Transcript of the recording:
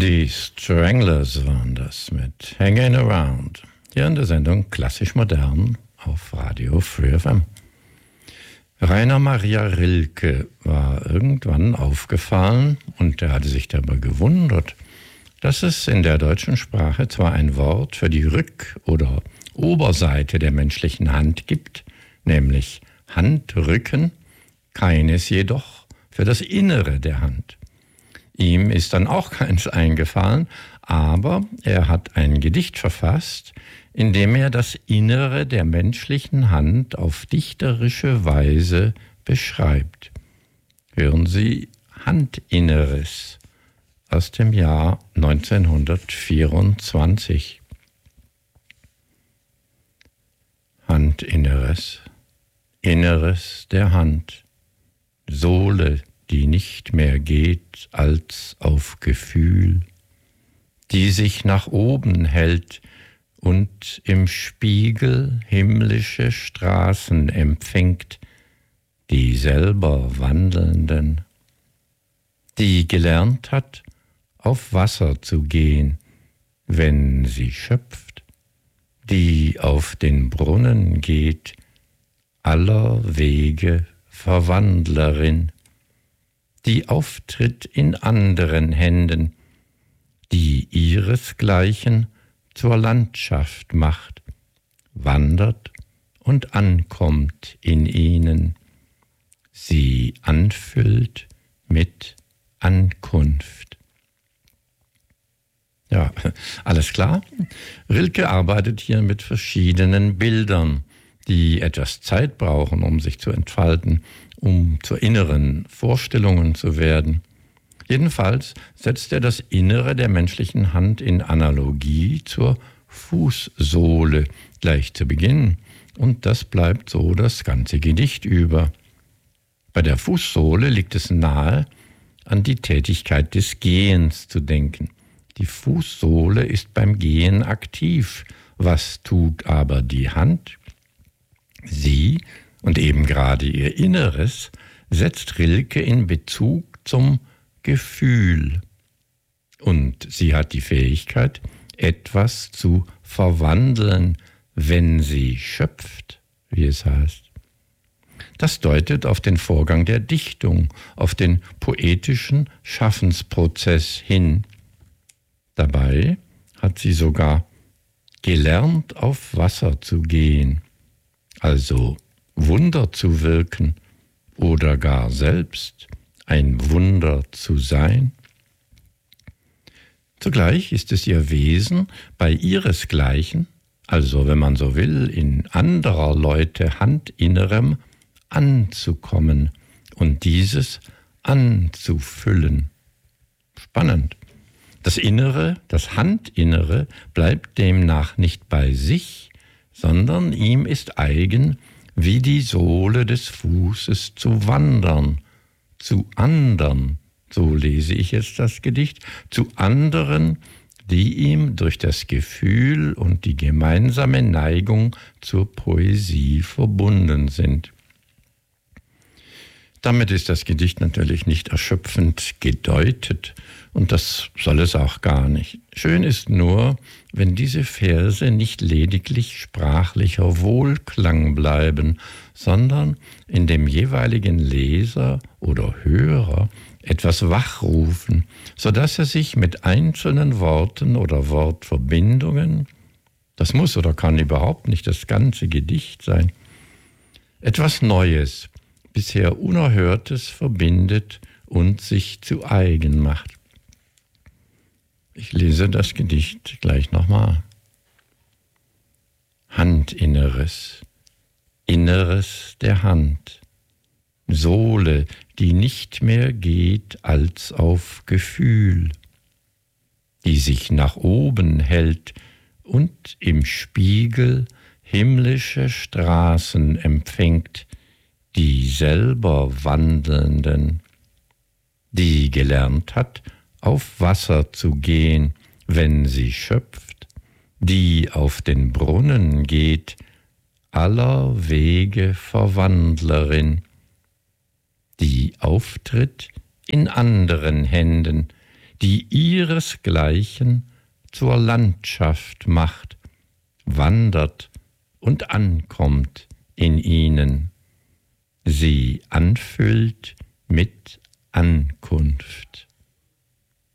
Die Stranglers waren das mit Hanging Around. Hier in der Sendung Klassisch Modern auf Radio Free FM. Rainer Maria Rilke war irgendwann aufgefallen und er hatte sich dabei gewundert, dass es in der deutschen Sprache zwar ein Wort für die Rück- oder Oberseite der menschlichen Hand gibt, nämlich Handrücken, keines jedoch für das Innere der Hand. Ihm ist dann auch keins eingefallen, aber er hat ein Gedicht verfasst, in dem er das Innere der menschlichen Hand auf dichterische Weise beschreibt. Hören Sie Handinneres aus dem Jahr 1924. Handinneres, Inneres der Hand, Sohle, die nicht mehr geht als auf Gefühl, die sich nach oben hält und im Spiegel himmlische Straßen empfängt, die selber Wandelnden, die gelernt hat, auf Wasser zu gehen, wenn sie schöpft, die auf den Brunnen geht, aller Wege Verwandlerin, die auftritt in anderen Händen, die ihresgleichen zur Landschaft macht, wandert und ankommt in ihnen, sie anfüllt mit Ankunft. Ja, alles klar. Rilke arbeitet hier mit verschiedenen Bildern, die etwas Zeit brauchen, um sich zu entfalten, um zu inneren Vorstellungen zu werden. Jedenfalls setzt er das Innere der menschlichen Hand in Analogie zur Fußsohle gleich zu Beginn. Und das bleibt so das ganze Gedicht über. Bei der Fußsohle liegt es nahe, an die Tätigkeit des Gehens zu denken. Die Fußsohle ist beim Gehen aktiv. Was tut aber die Hand? Sie, und eben gerade ihr Inneres, setzt Rilke in Bezug zum Gefühl. Und sie hat die Fähigkeit, etwas zu verwandeln, wenn sie schöpft, wie es heißt. Das deutet auf den Vorgang der Dichtung, auf den poetischen Schaffensprozess hin. Dabei hat sie sogar gelernt, auf Wasser zu gehen, also Wunder zu wirken oder gar selbst ein Wunder zu sein. Zugleich ist es ihr Wesen, bei ihresgleichen, also wenn man so will, in anderer Leute Handinnerem anzukommen und dieses anzufüllen. Spannend. Das Innere, das Handinnere bleibt demnach nicht bei sich, sondern ihm ist eigen, wie die Sohle des Fußes zu wandern, zu andern, so lese ich jetzt das Gedicht, zu anderen, die ihm durch das Gefühl und die gemeinsame Neigung zur Poesie verbunden sind. Damit ist das Gedicht natürlich nicht erschöpfend gedeutet und das soll es auch gar nicht. Schön ist nur, wenn diese Verse nicht lediglich sprachlicher Wohlklang bleiben, sondern in dem jeweiligen Leser oder Hörer etwas wachrufen, sodass er sich mit einzelnen Worten oder Wortverbindungen, das muss oder kann überhaupt nicht das ganze Gedicht sein, etwas Neues, bisher Unerhörtes verbindet und sich zu eigen macht. Ich lese das Gedicht gleich nochmal. Handinneres, Inneres der Hand, Sohle, die nicht mehr geht als auf Gefühl, die sich nach oben hält und im Spiegel himmlische Straßen empfängt, die selber Wandelnden, die gelernt hat, auf Wasser zu gehen, wenn sie schöpft, die auf den Brunnen geht, aller Wege Verwandlerin, die auftritt in anderen Händen, die ihresgleichen zur Landschaft macht, wandert und ankommt in ihnen, sie anfüllt mit Ankunft.